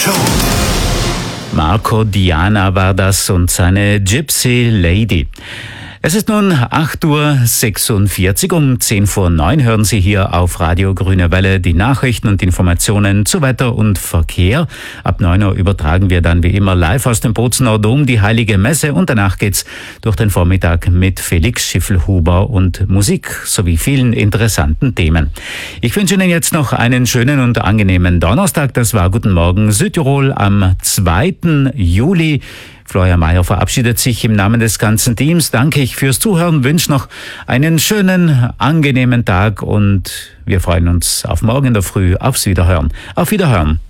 Marco Diana war das und seine Gypsy Lady. Es ist nun 8:46 Uhr, um 10 vor 9 hören Sie hier auf Radio Grüne Welle die Nachrichten und Informationen zu Wetter und Verkehr. Ab 9 Uhr übertragen wir dann wie immer live aus dem Bozener Dom die Heilige Messe und danach geht's durch den Vormittag mit Felix Schiffelhuber und Musik sowie vielen interessanten Themen. Ich wünsche Ihnen jetzt noch einen schönen und angenehmen Donnerstag. Das war Guten Morgen Südtirol am 2. Juli. Florian Mayer verabschiedet sich im Namen des ganzen Teams. Danke ich fürs Zuhören, wünsche noch einen schönen, angenehmen Tag und wir freuen uns auf morgen in der Früh. Aufs Wiederhören. Auf Wiederhören.